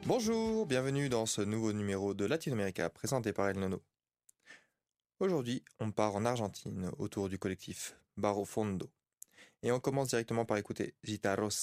Bonjour, bienvenue dans ce nouveau numéro de Latinoamérica présenté par El Nono. Aujourd'hui, on part en Argentine autour du collectif Barro Fondo. Et on commence directement par écouter Gita